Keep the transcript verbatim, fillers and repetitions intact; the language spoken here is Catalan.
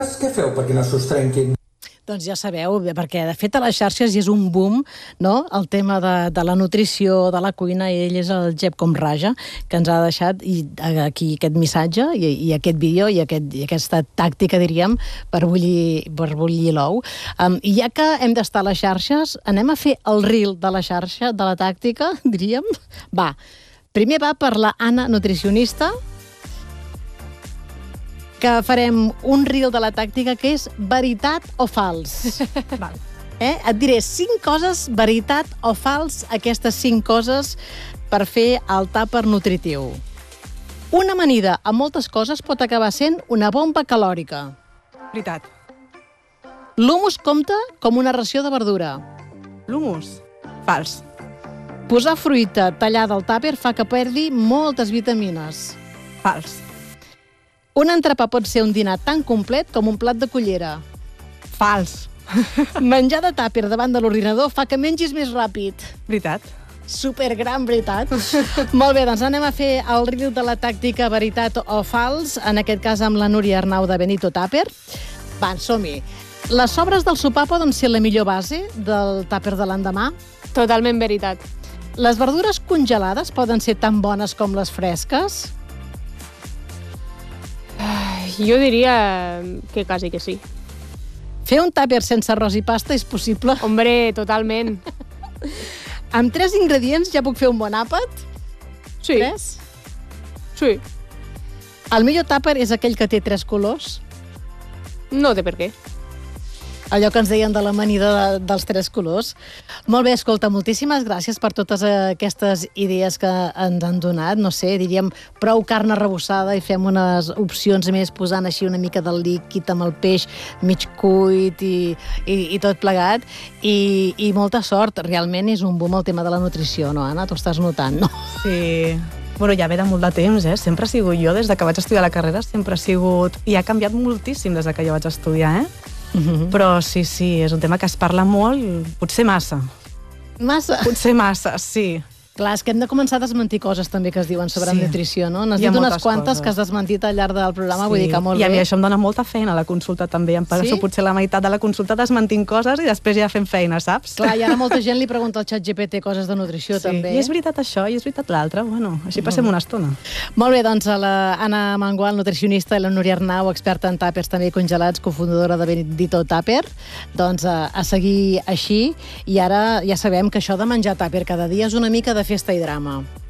Què feu perquè no s'us trenquin? Doncs ja sabeu, perquè de fet a les xarxes és un boom, no?, el tema de, de la nutrició, de la cuina, i ell és el Jep Com Raja, que ens ha deixat i, aquí aquest missatge i, i aquest vídeo i, aquest, i aquesta tàctica, diríem, per bullir, per bullir l'ou. Um, I ja que hem d'estar a les xarxes, anem a fer el reel de la xarxa, de la tàctica, diríem. Va, primer va per la Anna, nutricionista, que farem un reel de la tàctica que és veritat o fals. Val. Eh? Et diré cinc coses, veritat o fals, aquestes cinc coses per fer el tàper nutritiu. Una amanida amb moltes coses pot acabar sent una bomba calòrica. Veritat. L'humus compta com una ració de verdura. L'humus? Fals. Posar fruita tallada al tàper fa que perdi moltes vitamines. Fals. Un entrepà pot ser un dinar tan complet com un plat de cullera. Fals. Menjar de tàper davant de l'ordinador fa que mengis més ràpid. Veritat. Supergran veritat. Molt bé, doncs anem a fer el reel de la tàctica veritat o fals, en aquest cas amb la Núria Arnau de Benito Tàper. Va, som-hi. Les sobres del sopar poden ser la millor base del tàper de l'endemà? Totalment veritat. Les verdures congelades poden ser tan bones com les fresques? Jo diria que quasi que sí. Fer un tàper sense arròs i pasta és possible? Hombre, totalment. Amb tres ingredients ja puc fer un bon àpat? Sí. Tres? Sí. El millor tàper és aquell que té tres colors? No té per què. Allò que ens deien de l'amanida de, dels tres colors. Molt bé, escolta, moltíssimes gràcies per totes aquestes idees que ens han donat. No sé, diríem, prou carn arrebossada i fem unes opcions més posant així una mica del líquid amb el peix mig cuit i, i, i tot plegat. I, I molta sort. Realment és un boom el tema de la nutrició, no, Anna? T'ho estàs notant, no? Sí. Bueno, ja ve de molt de temps, eh? Sempre ha sigut jo, des de que vaig estudiar la carrera, sempre ha sigut... I ha canviat moltíssim des de que jo vaig estudiar, eh? Uh-huh. Però sí, sí, és un tema que es parla molt, potser massa. Massa? Potser massa, sí. Clar, és que hem de començar a desmentir coses també que es diuen sobre sí. nutrició, no? N'has dit unes quantes coses que has desmentit al llarg del programa, sí. Vull dir que molt I a bé. mi això em dona molta feina a la consulta també, em passo sí? potser la meitat de la consulta desmentint coses i després ja fent feina, saps? Clar, i ara molta gent li pregunta al xat G P T coses de nutrició sí. també. I és veritat això, i és veritat l'altre, bueno, així passem una estona. Molt bé, doncs a la Anna Mangual, nutricionista, i la Núria Arnau, experta en tàpers també congelats, cofundadora de Benito Tàper, doncs a, a seguir així, i ara ja sabem que això de menjar tàper cada dia és una mica de festa i drama.